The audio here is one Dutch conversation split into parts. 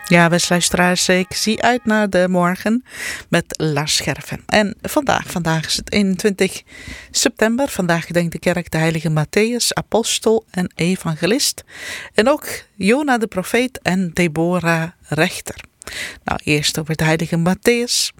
Ja, beste luisteraars, ik zie uit naar de morgen met Lars Scherven. En vandaag is het 21 september. Vandaag gedenkt de kerk de heilige Matthäus, apostel en evangelist. En ook Jona de profeet en Deborah rechter. Nou, eerst over de heilige Matthäus.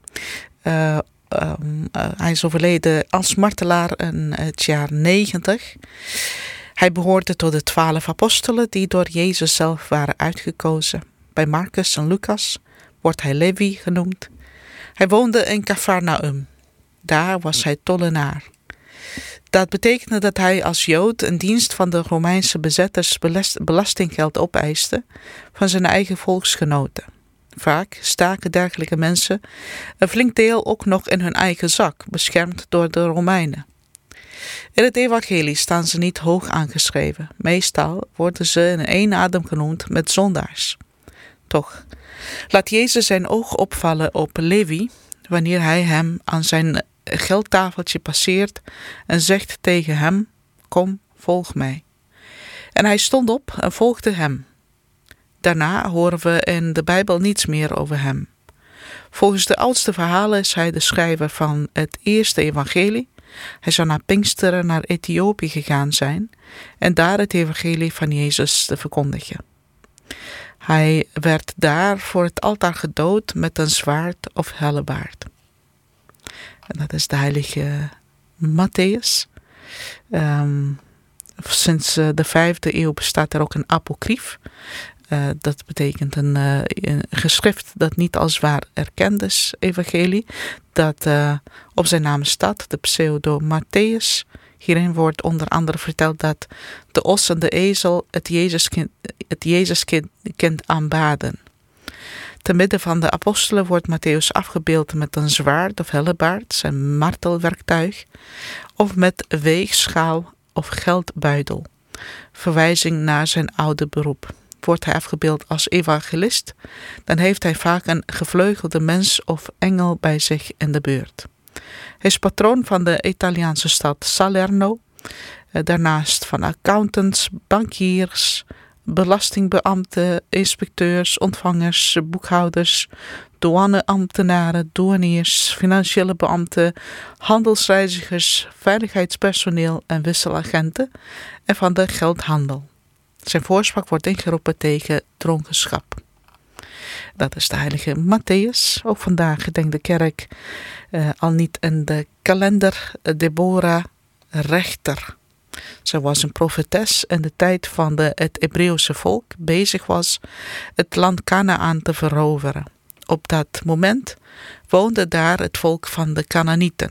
Hij is overleden als martelaar in het jaar 90. Hij behoorde tot de 12 apostelen die door Jezus zelf waren uitgekozen. Bij Marcus en Lucas wordt hij Levi genoemd. Hij woonde in Cafarnaum. Daar was hij tollenaar. Dat betekende dat hij als Jood in dienst van de Romeinse bezetters belastinggeld opeiste van zijn eigen volksgenoten. Vaak staken dergelijke mensen een flink deel ook nog in hun eigen zak, beschermd door de Romeinen. In het evangelie staan ze niet hoog aangeschreven. Meestal worden ze in één adem genoemd met zondaars. Toch, laat Jezus zijn oog opvallen op Levi wanneer hij hem aan zijn geldtafeltje passeert en zegt tegen hem: kom, volg mij. En hij stond op en volgde hem. Daarna horen we in de Bijbel niets meer over hem. Volgens de oudste verhalen is hij de schrijver van het eerste evangelie. Hij zou na Pinksteren naar Ethiopië gegaan zijn en daar het evangelie van Jezus te verkondigen. Hij werd daar voor het altaar gedood met een zwaard of hellebaard. En dat is de heilige Matthäus. Sinds de 5e eeuw bestaat er ook een apokryf. Dat betekent een geschrift dat niet als waar erkend is, evangelie. Dat op zijn naam staat, de pseudo Matthäus. Hierin wordt onder andere verteld dat de os en de ezel het Jezuskind aanbaden. Te midden van de apostelen wordt Matthäus afgebeeld met een zwaard of hellebaard, zijn martelwerktuig, of met weegschaal of geldbuidel. Verwijzing naar zijn oude beroep. Wordt hij afgebeeld als evangelist, dan heeft hij vaak een gevleugelde mens of engel bij zich in de buurt. Hij is patroon van de Italiaanse stad Salerno, daarnaast van accountants, bankiers, belastingbeambten, inspecteurs, ontvangers, boekhouders, douaneambtenaren, douaniers, financiële beambten, handelsreizigers, veiligheidspersoneel en wisselagenten en van de geldhandel. Zijn voorspraak wordt ingeroepen tegen dronkenschap. Dat is de heilige Matthäus. Ook vandaag gedenkt de kerk al niet in de kalender Deborah rechter. Zij was een profetes in de tijd van het Hebreeuwse volk bezig was het land Kanaan te veroveren. Op dat moment woonde daar het volk van de Kanaanieten.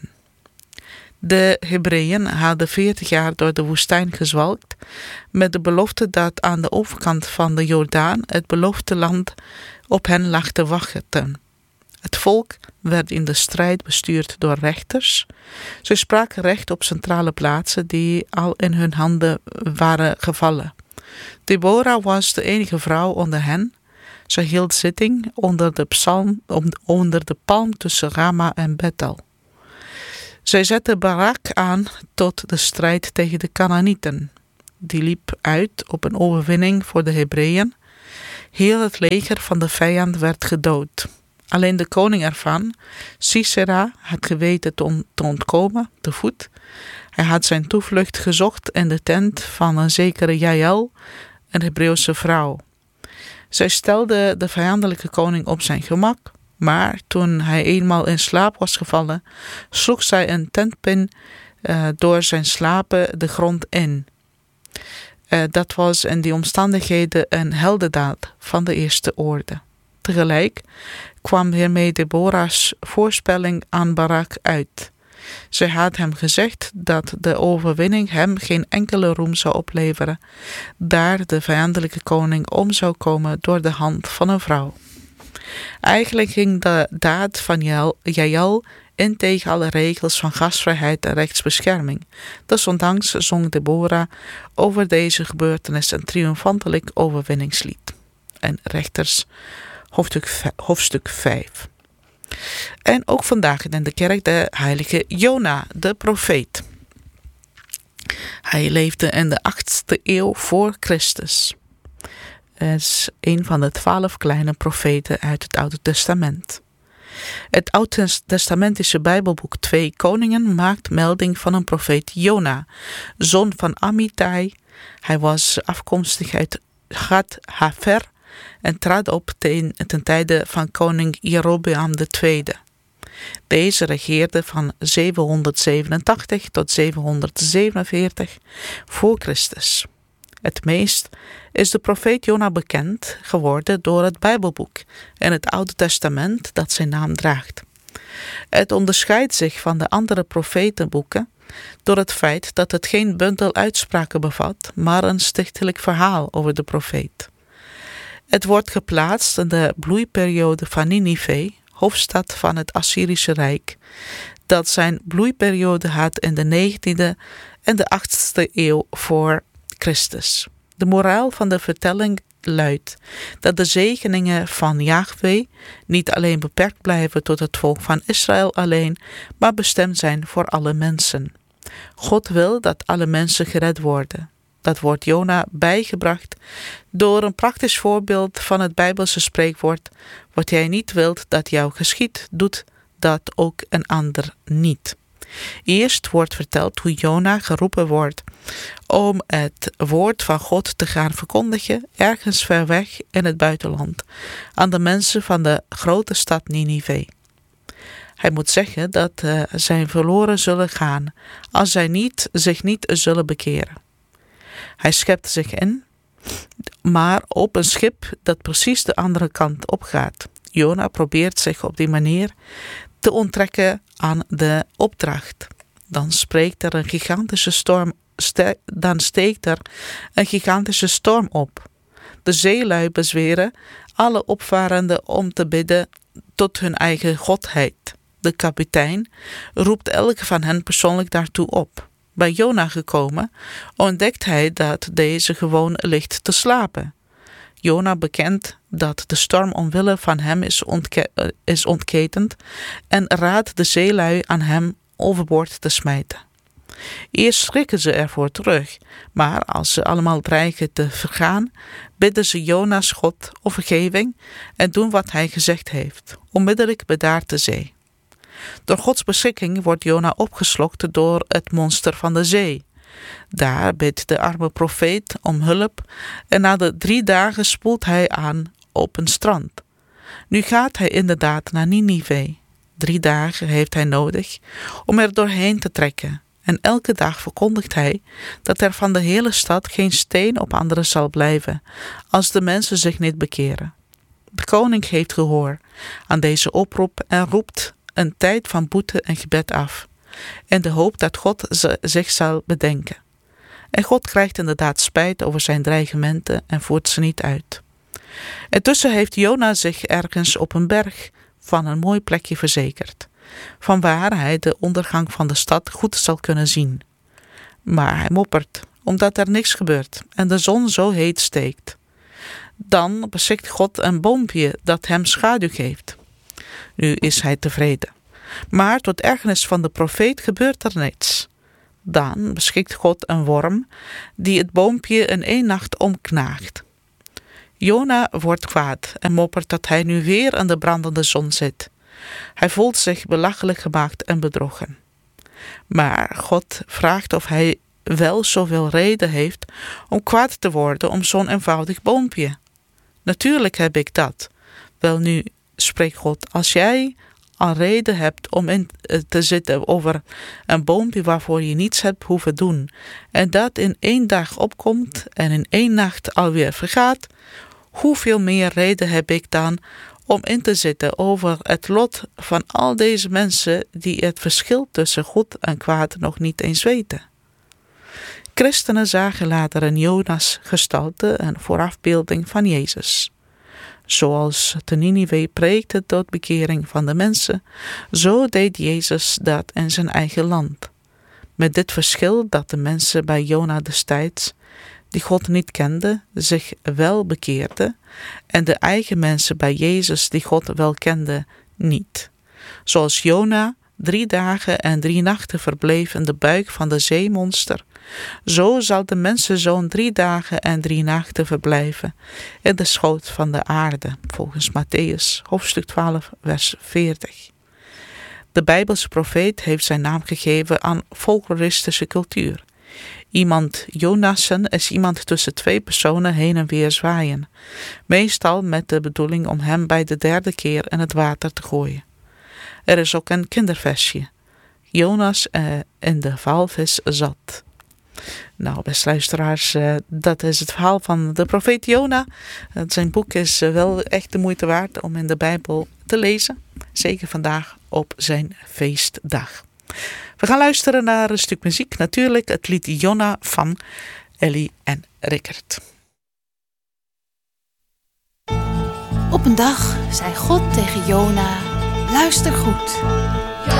De Hebreeën hadden 40 jaar door de woestijn gezwalkt met de belofte dat aan de overkant van de Jordaan het beloofde land op hen lag te wachten. Het volk werd in de strijd bestuurd door rechters. Ze spraken recht op centrale plaatsen die al in hun handen waren gevallen. Deborah was de enige vrouw onder hen. Ze hield zitting onder de palm tussen Rama en Bethel. Zij zette Barak aan tot de strijd tegen de Kanaanieten. Die liep uit op een overwinning voor de Hebreeën. Heel het leger van de vijand werd gedood. Alleen de koning ervan, Sisera, had geweten te ontkomen, te voet. Hij had zijn toevlucht gezocht in de tent van een zekere Jael, een Hebreeuwse vrouw. Zij stelde de vijandelijke koning op zijn gemak, maar toen hij eenmaal in slaap was gevallen, sloeg zij een tentpin door zijn slapen de grond in. Dat was in die omstandigheden een heldendaad van de eerste orde. Tegelijk kwam hiermee Deborah's voorspelling aan Barak uit. Zij had hem gezegd dat de overwinning hem geen enkele roem zou opleveren, daar de vijandelijke koning om zou komen door de hand van een vrouw. Eigenlijk ging de daad van Jael in tegen alle regels van gastvrijheid en rechtsbescherming. Desondanks zong Deborah over deze gebeurtenis een triomfantelijk overwinningslied. En Rechters hoofdstuk 5. En ook vandaag in de kerk de heilige Jona, de profeet. Hij leefde in de 8e eeuw voor Christus. is een van de 12 kleine profeten uit het Oude Testament. Het Oud-testamentische Bijbelboek 2 Koningen maakt melding van een profeet Jona, zoon van Amittai. Hij was afkomstig uit Gad Hafer en trad op ten tijde van koning Jerobeam II. Deze regeerde van 787 tot 747 voor Christus. Het meest is de profeet Jona bekend geworden door het Bijbelboek en het Oude Testament dat zijn naam draagt. Het onderscheidt zich van de andere profetenboeken door het feit dat het geen bundel uitspraken bevat, maar een stichtelijk verhaal over de profeet. Het wordt geplaatst in de bloeiperiode van Ninive, hoofdstad van het Assyrische Rijk, dat zijn bloeiperiode had in de 19e en de 8e eeuw voor Christus. De moraal van de vertelling luidt dat de zegeningen van Jahwe niet alleen beperkt blijven tot het volk van Israël alleen, maar bestemd zijn voor alle mensen. God wil dat alle mensen gered worden. Dat wordt Jona bijgebracht door een praktisch voorbeeld van het Bijbelse spreekwoord: wat jij niet wilt dat jou geschiedt, doet dat ook een ander niet. Eerst wordt verteld hoe Jona geroepen wordt om het woord van God te gaan verkondigen ergens ver weg in het buitenland aan de mensen van de grote stad Ninive. Hij moet zeggen dat zij verloren zullen gaan als zij zich niet zullen bekeren. Hij schept zich in, maar op een schip dat precies de andere kant opgaat. Jona probeert zich op die manier te onttrekken aan de opdracht. Dan steekt er een gigantische storm op. De zeelui bezweren alle opvarenden om te bidden tot hun eigen godheid. De kapitein roept elke van hen persoonlijk daartoe op. Bij Jona gekomen, ontdekt hij dat deze gewoon ligt te slapen. Jona bekent dat de storm omwille van hem is ontketend en raadt de zeelui aan hem overboord te smijten. Eerst schrikken ze ervoor terug, maar als ze allemaal dreigen te vergaan, bidden ze Jona's God om vergeving en doen wat hij gezegd heeft. Onmiddellijk bedaart de zee. Door Gods beschikking wordt Jona opgeslokt door het monster van de zee. Daar bidt de arme profeet om hulp en na de 3 dagen spoelt hij aan op een strand. Nu gaat hij inderdaad naar Ninive. 3 dagen heeft hij nodig om er doorheen te trekken. En elke dag verkondigt hij dat er van de hele stad geen steen op andere zal blijven, als de mensen zich niet bekeren. De koning geeft gehoor aan deze oproep en roept een tijd van boete en gebed af, in de hoop dat God zich zal bedenken. En God krijgt inderdaad spijt over zijn dreigementen en voert ze niet uit. Intussen heeft Jona zich ergens op een berg van een mooi plekje verzekerd, vanwaar hij de ondergang van de stad goed zal kunnen zien. Maar hij moppert, omdat er niks gebeurt en de zon zo heet steekt. Dan beschikt God een boompje dat hem schaduw geeft. Nu is hij tevreden. Maar tot ergernis van de profeet gebeurt er niets. Dan beschikt God een worm die het boompje in 1 nacht omknaagt. Jona wordt kwaad en moppert dat hij nu weer aan de brandende zon zit. Hij voelt zich belachelijk gemaakt en bedrogen. Maar God vraagt of hij wel zoveel reden heeft om kwaad te worden om zo'n eenvoudig boompje. Natuurlijk heb ik dat. Welnu, spreekt God, als jij al reden hebt om in te zitten over een boompje waarvoor je niets hebt hoeven doen, en dat in 1 dag opkomt en in 1 nacht alweer vergaat, hoeveel meer reden heb ik dan om in te zitten over het lot van al deze mensen die het verschil tussen goed en kwaad nog niet eens weten. Christenen zagen later in Jona's gestalte een voorafbeelding van Jezus. Zoals te Ninive preekte tot bekering van de mensen, zo deed Jezus dat in zijn eigen land. Met dit verschil dat de mensen bij Jona destijds, die God niet kenden, zich wel bekeerden, en de eigen mensen bij Jezus, die God wel kenden, niet. Zoals Jona 3 dagen en 3 nachten verbleef in de buik van de zeemonster, Zo zal de mensenzoon 3 dagen en 3 nachten verblijven in de schoot van de aarde, volgens Mattheüs, hoofdstuk 12, vers 40. De Bijbelse profeet heeft zijn naam gegeven aan folkloristische cultuur. Iemand Jonassen is iemand tussen 2 personen heen en weer zwaaien, meestal met de bedoeling om hem bij de 3e keer in het water te gooien. Er is ook een kinderversje. Jonas in de walvis zat. Nou, beste luisteraars, dat is het verhaal van de profeet Jona. Zijn boek is wel echt de moeite waard om in de Bijbel te lezen. Zeker vandaag op zijn feestdag. We gaan luisteren naar een stuk muziek. Natuurlijk het lied Jona van Ellie en Rickert. Op een dag zei God tegen Jona: luister goed.